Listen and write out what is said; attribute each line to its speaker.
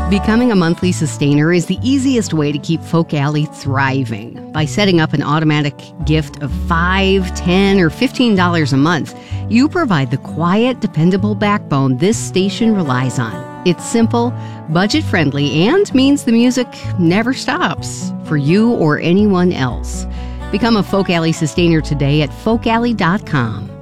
Speaker 1: Becoming a monthly sustainer is the easiest way to keep Folk Alley thriving. By setting up an automatic gift of $5, $10, or $15 a month, you provide the quiet, dependable backbone this station relies on. It's simple, budget-friendly, and means the music never stops for you or anyone else. Become a Folk Alley sustainer today at folkalley.com.